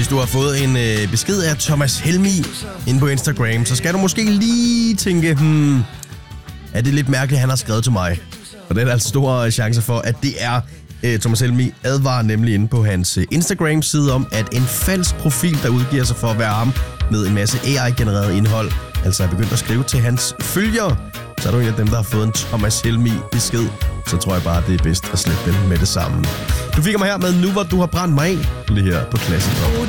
Hvis du har fået en besked af Thomas Helmig inde på Instagram, så skal du måske lige tænke, er det lidt mærkeligt, han har skrevet til mig? Og det er der altså store chancer for, at det er Thomas Helmig advarer nemlig inde på hans Instagram-side om, at en falsk profil, der udgiver sig for at være ham med en masse AI-genereret indhold, altså er begyndt at skrive til hans følgere, så er du en af dem, der har fået en Thomas Helmig besked, så tror jeg bare, det er bedst at slette den med det samme. Du fik mig her med Nu, hvor du har brændt mig af, lige her på Classic Rock.